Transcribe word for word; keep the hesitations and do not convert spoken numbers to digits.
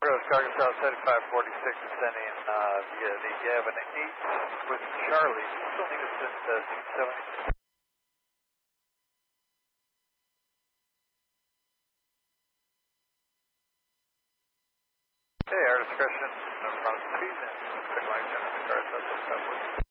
Rose, Cargo South seventy-five forty-six descending uh, via the Gavin eight with Charlie. Still need us at uh, six seventy. Okay, our discretion from speed and quick line, car south seventy-five forty-six.